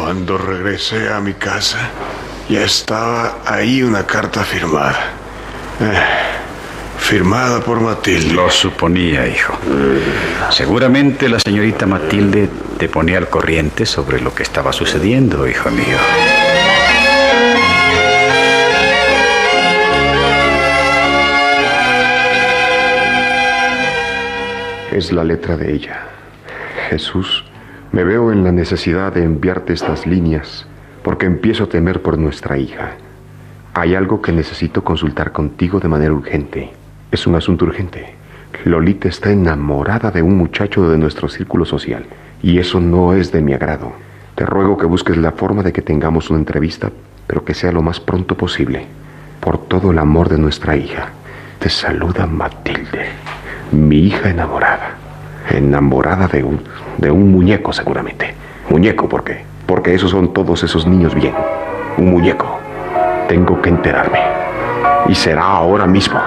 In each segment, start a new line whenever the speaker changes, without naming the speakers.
Cuando regresé a mi casa, ya estaba ahí una carta firmada. Firmada por Matilde.
Lo suponía, hijo. Seguramente la señorita Matilde te ponía al corriente sobre lo que estaba sucediendo, hijo mío.
Es la letra de ella. Jesús, me veo en la necesidad de enviarte estas líneas porque empiezo a temer por nuestra hija. Hay algo que necesito consultar contigo de manera urgente. Es un asunto urgente. Lolita está enamorada de un muchacho de nuestro círculo social y eso no es de mi agrado. Te ruego que busques la forma de que tengamos una entrevista, pero que sea lo más pronto posible. Por todo el amor de nuestra hija. Te saluda Matilde, mi hija enamorada. Enamorada de un muñeco, seguramente. Muñeco, ¿por qué? Porque esos son todos esos niños bien. Un muñeco. Tengo que enterarme. Y será ahora mismo.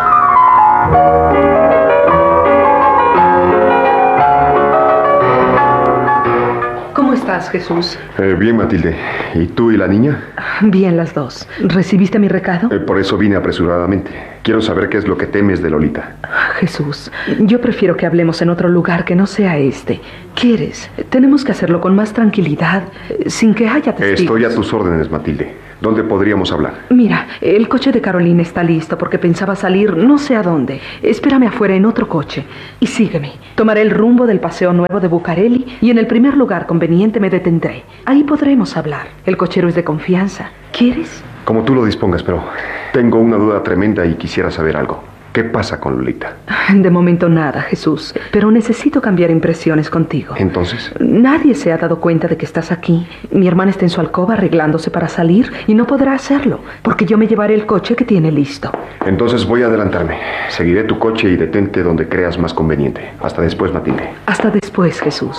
¿Cómo estás, Jesús?
Bien, Matilde. ¿Y tú y la niña?
Bien, las dos. ¿Recibiste mi recado?
Por eso vine apresuradamente. Quiero saber qué es lo que temes de Lolita.
Jesús, yo prefiero que hablemos en otro lugar que no sea este. ¿Quieres? Tenemos que hacerlo con más tranquilidad, sin que haya testigos.
Estoy a tus órdenes, Matilde. ¿Dónde podríamos hablar?
Mira, el coche de Carolina está listo porque pensaba salir no sé a dónde. Espérame afuera en otro coche y sígueme. Tomaré el rumbo del Paseo Nuevo de Bucareli y en el primer lugar conveniente me detendré. Ahí podremos hablar. El cochero es de confianza. ¿Quieres?
Como tú lo dispongas, pero tengo una duda tremenda y quisiera saber algo. ¿Qué pasa con Lolita?
De momento nada, Jesús, pero necesito cambiar impresiones contigo.
¿Entonces?
Nadie se ha dado cuenta de que estás aquí. Mi hermana está en su alcoba arreglándose para salir y no podrá hacerlo, porque yo me llevaré el coche que tiene listo.
Entonces voy a adelantarme. Seguiré tu coche y detente donde creas más conveniente. Hasta después, Matilde.
Hasta después, Jesús.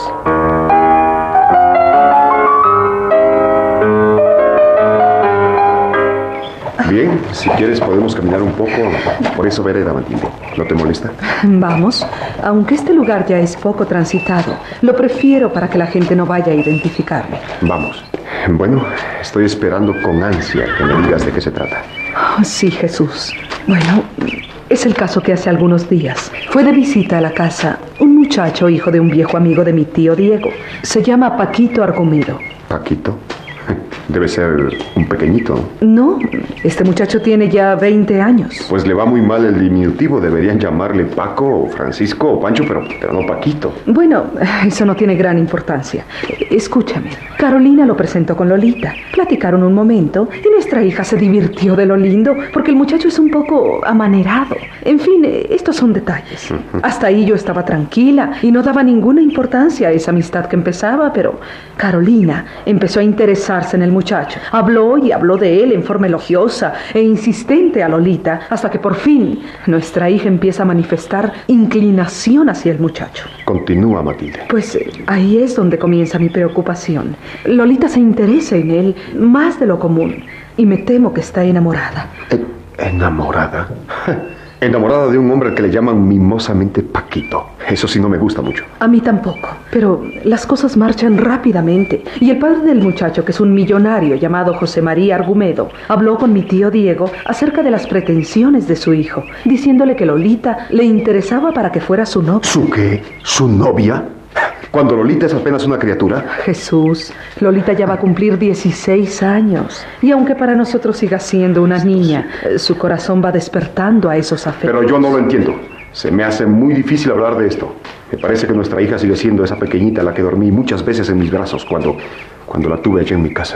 Bien, si quieres podemos caminar un poco por esa vereda, Matilde. ¿No te molesta?
Vamos, aunque este lugar ya es poco transitado, lo prefiero para que la gente no vaya a identificarme.
Vamos. Bueno, estoy esperando con ansia que me digas de qué se trata.
Oh, sí, Jesús. Bueno, es el caso que hace algunos días fue de visita a la casa un muchacho hijo de un viejo amigo de mi tío Diego. Se llama Paquito Argumedo.
¿Paquito? Debe ser un pequeñito.
No, este muchacho tiene ya 20 años.
Pues le va muy mal el diminutivo. Deberían llamarle Paco, o Francisco o Pancho, pero no Paquito.
Bueno, eso no tiene gran importancia. Escúchame, Carolina lo presentó con Lolita. Platicaron un momento y nuestra hija se divirtió de lo lindo porque el muchacho es un poco amanerado. En fin, estos son detalles. Hasta ahí yo estaba tranquila y no daba ninguna importancia a esa amistad que empezaba, pero Carolina empezó a interesarse en el muchacho. Habló y habló de él en forma elogiosa e insistente a Lolita, hasta que por fin nuestra hija empieza a manifestar inclinación hacia el muchacho.
Continúa, Matilde.
Pues ahí es donde comienza mi preocupación. Lolita se interesa en él más de lo común y me temo que está enamorada.
¿Enamorada? Enamorada de un hombre al que le llaman mimosamente Paquito. Eso sí no me gusta mucho.
A mí tampoco, pero las cosas marchan rápidamente. Y el padre del muchacho, que es un millonario llamado José María Argumedo, habló con mi tío Diego acerca de las pretensiones de su hijo, diciéndole que Lolita le interesaba para que fuera su novia.
¿Su qué? ¿Su novia? Cuando Lolita es apenas una criatura.
Jesús, Lolita ya va a cumplir 16 años. Y aunque para nosotros siga siendo una niña, su corazón va despertando a esos afectos.
Pero yo no lo entiendo. Se me hace muy difícil hablar de esto. Me parece que nuestra hija sigue siendo esa pequeñita a la que dormí muchas veces en mis brazos cuando la tuve allá en mi casa.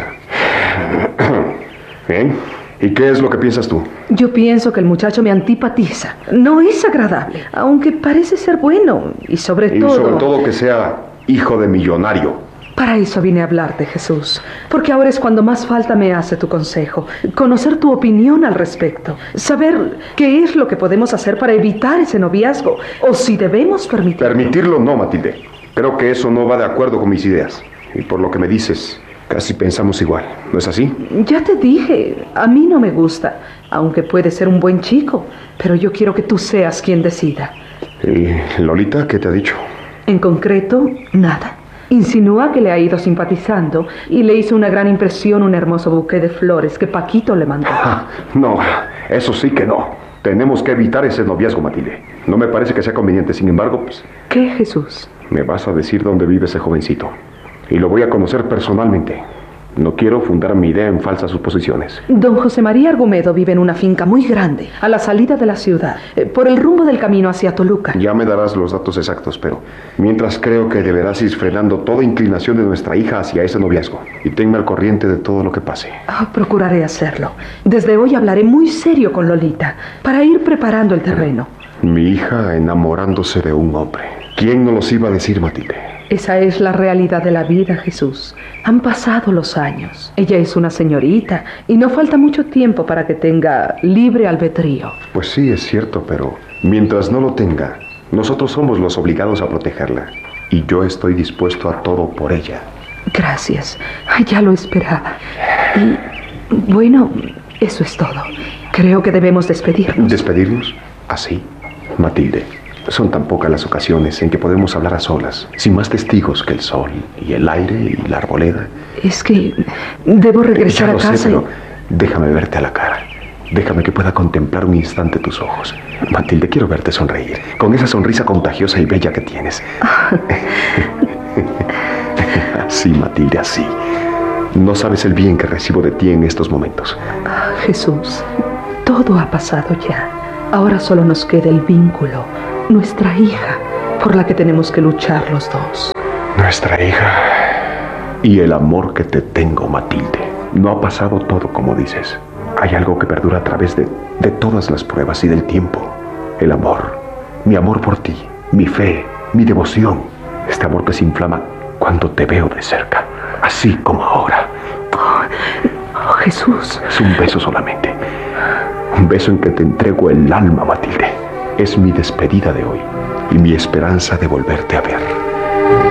¿Bien? ¿Y qué es lo que piensas tú?
Yo pienso que el muchacho me antipatiza. No es agradable, aunque parece ser bueno. Y sobre todo
que sea hijo de millonario.
Para eso vine a hablarte, Jesús. Porque ahora es cuando más falta me hace tu consejo. Conocer tu opinión al respecto. Saber qué es lo que podemos hacer para evitar ese noviazgo. O si debemos permitirlo.
Permitirlo no, Matilde. Creo que eso no va de acuerdo con mis ideas. Y por lo que me dices, casi pensamos igual. ¿No es así?
Ya te dije, a mí no me gusta. Aunque puede ser un buen chico. Pero yo quiero que tú seas quien decida.
¿Y Lolita qué te ha dicho?
En concreto, nada. Insinúa que le ha ido simpatizando y le hizo una gran impresión un hermoso buqué de flores que Paquito le mandó.
No, eso sí que no. Tenemos que evitar ese noviazgo, Matilde. No me parece que sea conveniente. Sin embargo, pues,
¿Qué, Jesús?
me vas a decir dónde vive ese jovencito. Y lo voy a conocer personalmente. No quiero fundar mi idea en falsas suposiciones.
Don José María Argumedo vive en una finca muy grande, a la salida de la ciudad, por el rumbo del camino hacia Toluca.
Ya me darás los datos exactos, pero mientras creo que deberás ir frenando toda inclinación de nuestra hija hacia ese noviazgo. Y tenme al corriente de todo lo que pase.
Procuraré hacerlo. Desde hoy hablaré muy serio con Lolita, para ir preparando el terreno.
Mi hija enamorándose de un hombre. ¿Quién nos los iba a decir, Matilde?
Esa es la realidad de la vida, Jesús. Han pasado los años. Ella es una señorita y no falta mucho tiempo para que tenga libre albedrío.
Pues sí, es cierto, pero mientras no lo tenga, nosotros somos los obligados a protegerla. Y yo estoy dispuesto a todo por ella.
Gracias. Ay, ya lo esperaba. Y bueno, eso es todo. Creo que debemos despedirnos.
¿Despedirnos? ¿Así? Matilde, son tan pocas las ocasiones en que podemos hablar a solas, sin más testigos que el sol y el aire y la arboleda.
Es que debo regresar
Ya
a
lo
casa
sé, pero déjame verte a la cara. Déjame que pueda contemplar un instante tus ojos. Matilde, quiero verte sonreír, con esa sonrisa contagiosa y bella que tienes. Así, Matilde, así. No sabes el bien que recibo de ti en estos momentos.
Jesús, todo ha pasado ya. Ahora solo nos queda el vínculo, nuestra hija, por la que tenemos que luchar los dos.
Nuestra hija. Y el amor que te tengo, Matilde. No ha pasado todo como dices. Hay algo que perdura a través de todas las pruebas y del tiempo. El amor. Mi amor por ti. Mi fe. Mi devoción. Este amor que se inflama cuando te veo de cerca. Así como ahora.
Oh, Jesús.
Es un beso solamente. Un beso en que te entrego el alma, Matilde. Es mi despedida de hoy y mi esperanza de volverte a ver.